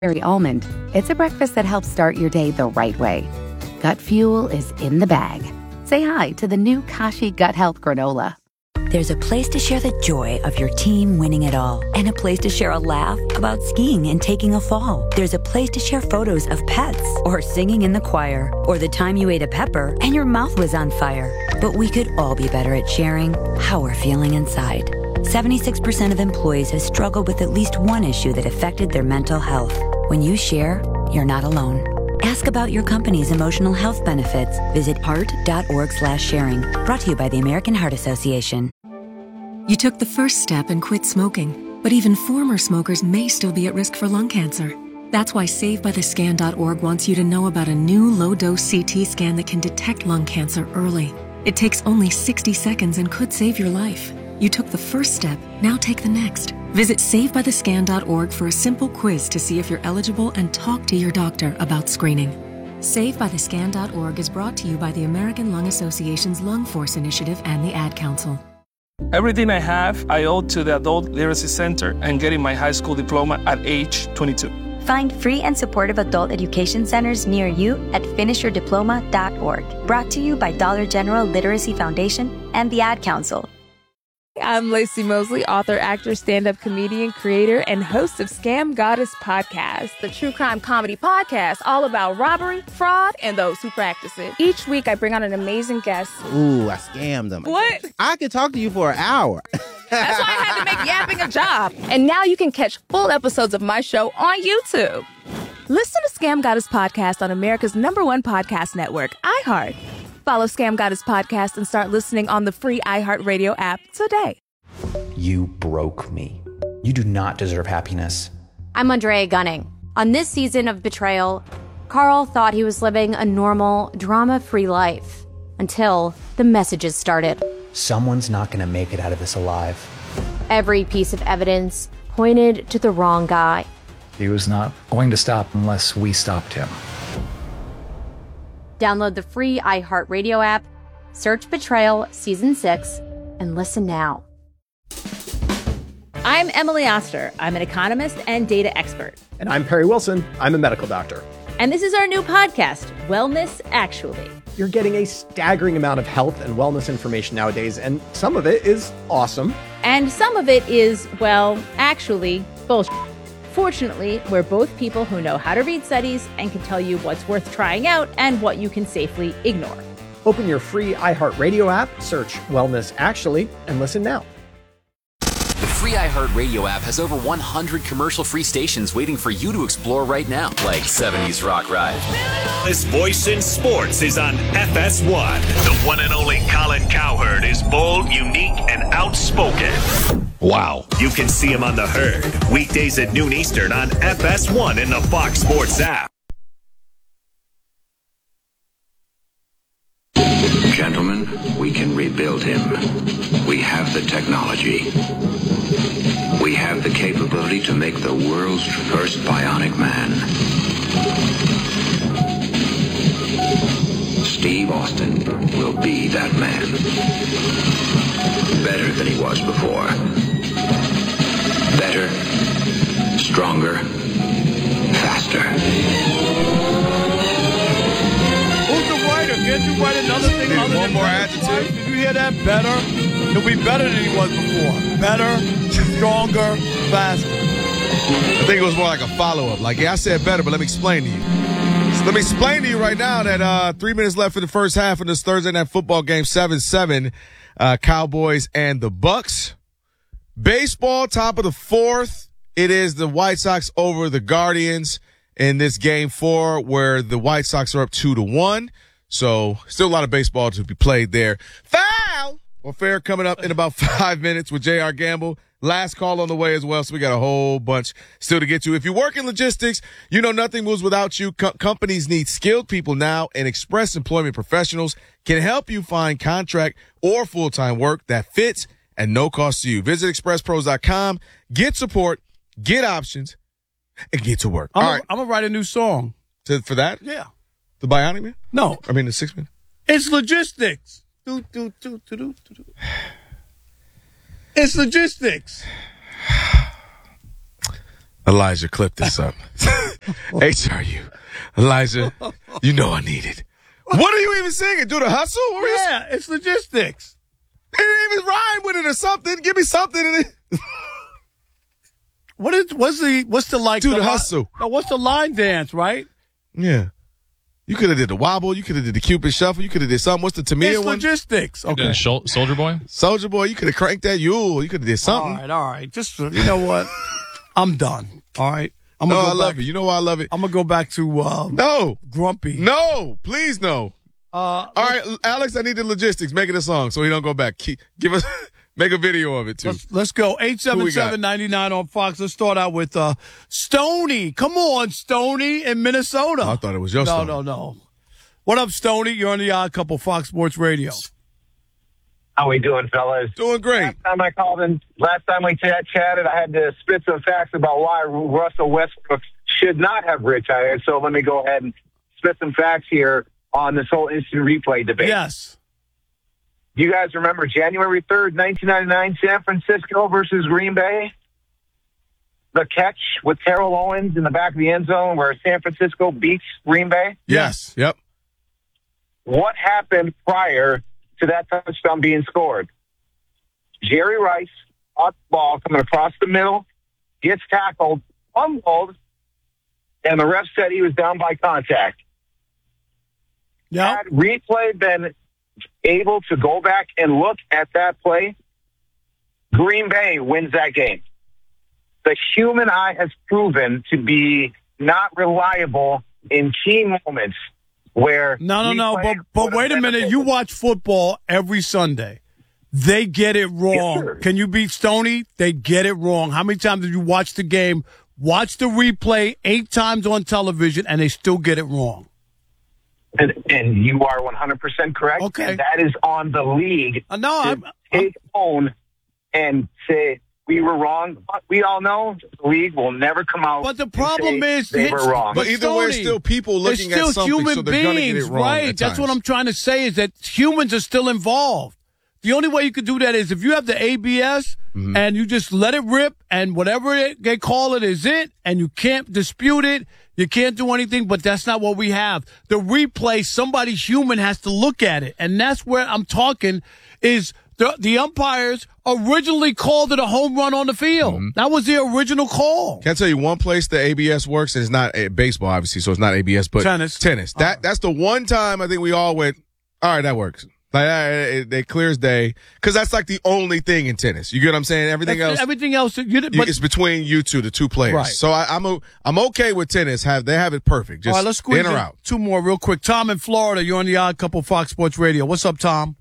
almond, it's a breakfast that helps start your day the right way. Gut Fuel is in the bag. Say hi to the new Kashi Gut Health Granola. There's a place to share the joy of your team winning it all, and a place to share a laugh about skiing and taking a fall. There's a place to share photos of pets, or singing in the choir, or the time you ate a pepper and your mouth was on fire. But we could all be better at sharing how we're feeling inside. 76% of employees have struggled with at least one issue that affected their mental health. When you share, you're not alone. Ask about your company's emotional health benefits. Visit heart.org/sharing. Brought to you by the American Heart Association. You took the first step and quit smoking, but even former smokers may still be at risk for lung cancer. That's why SaveByTheScan.org wants you to know about a new low-dose CT scan that can detect lung cancer early. It takes only 60 seconds and could save your life. You took the first step, now take the next. Visit SaveByTheScan.org for a simple quiz to see if you're eligible and talk to your doctor about screening. SaveByTheScan.org is brought to you by the American Lung Association's Lung Force Initiative and the Ad Council. Everything I have, I owe to the Adult Literacy Center and getting my high school diploma at age 22. Find free and supportive adult education centers near you at finishyourdiploma.org. Brought to you by Dollar General Literacy Foundation and the Ad Council. I'm Lacey Mosley, author, actor, stand-up comedian, creator, and host of Scam Goddess Podcast, the true crime comedy podcast all about robbery, fraud, and those who practice it. Each week, I bring on an amazing guest. Ooh, I scammed them. What? I could talk to you for an hour. That's why I had to make yapping a job. And now you can catch full episodes of my show on YouTube. Listen to Scam Goddess Podcast on America's #1 podcast network, iHeart. Follow Scam Goddess Podcast and start listening on the free iHeartRadio app today. You broke me. You do not deserve happiness. I'm Andrea Gunning. On this season of Betrayal, Carl thought he was living a normal, drama-free life until the messages started. Someone's not going to make it out of this alive. Every piece of evidence pointed to the wrong guy. He was not going to stop unless we stopped him. Download the free iHeartRadio app, search Betrayal Season 6, and listen now. I'm Emily Oster. I'm an economist and data expert. And I'm Perry Wilson. I'm a medical doctor. And this is our new podcast, Wellness Actually. You're getting a staggering amount of health and wellness information nowadays, and some of it is awesome. And some of it is, well, actually, bullshit. Fortunately, we're both people who know how to read studies and can tell you what's worth trying out and what you can safely ignore. Open your free iHeartRadio app, search Wellness Actually, and listen now. The free iHeartRadio app has over 100 commercial-free stations waiting for you to explore right now, like 70s Rock Ride. This voice in sports is on FS1. The one and only Colin Cowherd is bold, unique, and outspoken. Wow. You can see him on The Herd, weekdays at noon Eastern on FS1 in the Fox Sports app. Gentlemen, we can rebuild him. We have the technology. We have the capability to make the world's first bionic man. Steve Austin will be that man. Better than he was before. Better, stronger, faster. Who's the writer? Can't you write another thing other than more adjective? Did you hear that? Better. He'll be better than he was before. Better, stronger, faster. I think it was more like a follow-up. Like, yeah, I said better, but let me explain to you. So let me explain to you right now that 3 minutes left for the first half of this Thursday night football game, 7-7, Cowboys and the Bucks. Baseball, top of the fourth. It is the White Sox over the Guardians in this game 4, where the White Sox are up 2-1. So still a lot of baseball to be played there. Foul or fair coming up in about 5 minutes with J.R. Gamble. Last call on the way as well, so we got a whole bunch still to get to. If you work in logistics, you know nothing moves without you. Companies need skilled people now, and Express Employment Professionals can help you find contract or full-time work that fits at no cost to you. Visit expresspros.com, get support, get options, and get to work. I'm going to write a new song. For that? Yeah. The Bionic Man? No. I mean the 6 minute? It's logistics. It's logistics. Elijah, clip this up. HRU. Elijah, you know I need it. What are you even singing? Do the hustle? Yeah, it's logistics. It didn't even rhyme with it or something. Give me something in it. What's the like? Do the hustle. What's the line dance, right? Yeah. You could have did the wobble. You could have did the Cupid shuffle. You could have did something. What's the Tamia one? It's logistics. Okay. Soldier Boy? Soldier Boy. You could have cranked that Yule. You could have did something. All right. Just, you know what? I'm done. All right. I love it. You know why I love it? I'm going to go back to no. Grumpy. No. Please, no. All right, Alex, I need the logistics. Make it a song so he don't go back. Give us, make a video of it, too. Let's go. 877-99 on Fox. Let's start out with Stoney. Come on, Stoney in Minnesota. I thought it was your Stoney. No. What up, Stoney? You're on the Odd Couple, Fox Sports Radio. How we doing, fellas? Doing great. Last time we chatted, I had to spit some facts about why Russell Westbrook should not have retired. So let me go ahead and spit some facts here on this whole instant replay debate. Yes. Do you guys remember January 3rd, 1999, San Francisco versus Green Bay? The catch with Terrell Owens in the back of the end zone where San Francisco beats Green Bay? Yes. Yep. What happened prior to that touchdown being scored? Jerry Rice caught the ball coming across the middle, gets tackled, fumbled, and the ref said he was down by contact. Yeah. Had replay been able to go back and look at that play, Green Bay wins that game. The human eye has proven to be not reliable in key moments where... No. But wait a minute. You watch football every Sunday. They get it wrong. Yes, can you beat Stoney? They get it wrong. How many times did you watch the game, watch the replay 8 times on television, and they still get it wrong? And you are 100% correct. Okay. And that is on the league to take own and say, we were wrong. But we all know the league will never come out. But the problem is they were wrong. But either way, it's still people looking at something, human so they're going to get it wrong. Right. That's what I'm trying to say is that humans are still involved. The only way you could do that is if you have the ABS and you just let it rip and whatever they call it is it, and you can't dispute it. You can't do anything, but that's not what we have. The replay, somebody human has to look at it. And that's where I'm talking is the umpires originally called it a home run on the field. That was the original call. Can I tell you one place the ABS works? And it's not baseball, obviously, so it's not ABS, but tennis. That's the one time I think we all went, all right, that works. Like, it clears day. Because that's like the only thing in tennis. You get what I'm saying? Everything else, it's between you two, the two players. Right. So I'm okay with tennis. They have it perfect. Just all right, let's squeeze in or out. 2 more real quick. Tom in Florida, you're on the Odd Couple Fox Sports Radio. What's up, Tom?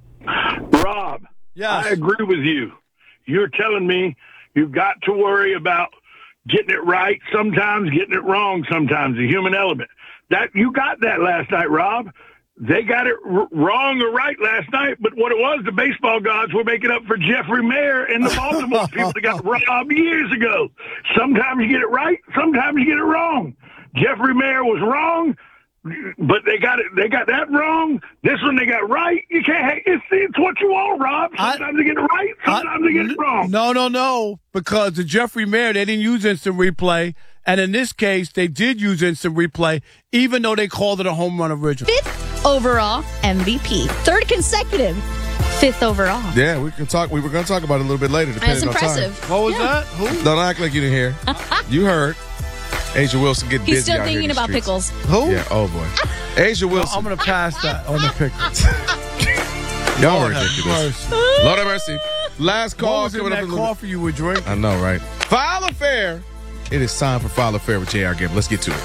Rob, yes. I agree with you. You're telling me you've got to worry about getting it right sometimes, getting it wrong sometimes, the human element. That you got that last night, Rob. They got it wrong or right last night, but what it was, the baseball gods were making up for Jeffrey Mayer and the Baltimore people that got robbed years ago. Sometimes you get it right, sometimes you get it wrong. Jeffrey Mayer was wrong, but they got that wrong. This one they got right. You can't. It's what you want, Rob. Sometimes they get it right, sometimes they get it wrong. No, because the Jeffrey Mayer, they didn't use instant replay. And in this case, they did use instant replay, even though they called it a home run original. 5th overall MVP. 3rd consecutive 5th overall. Yeah, we were going to talk about it a little bit later, depending That's impressive. on time. What was that? Who? Don't act like you didn't hear. You heard. Asia Wilson get busy. He's still out here in thinking the about streets. pickles. Who? Yeah, oh boy. Asia Wilson. I'm going to pass that on the pickles. Y'all ridiculous. Lord have mercy. Last call. What was in that coffee you were drinking? I know, right? File Affair. It is time for File Affair with J.R. Gamble. Let's get to it.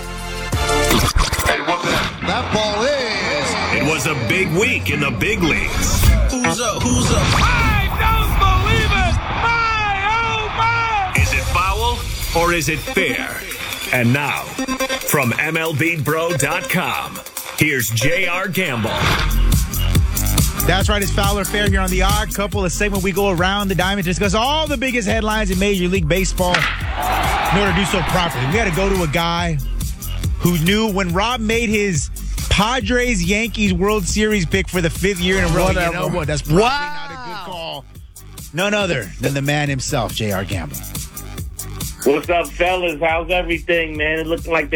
That ball is. It was a big week in the big leagues. Who's up? I don't believe it! My, oh my! Is it foul or is it fair? And now, from MLBBro.com, here's J.R. Gamble. That's right, it's Foul or Fair here on The Odd Couple, a segment we go around the diamond to discuss all the biggest headlines in Major League Baseball. In order to do so properly, we got to go to a guy who knew when Rob made his Padres-Yankees World Series pick for the 5th year in a row. Whatever. You know what? That's probably not a good call. None other than the man himself, J.R. Gamble. What's up, fellas? How's everything, man? It looking like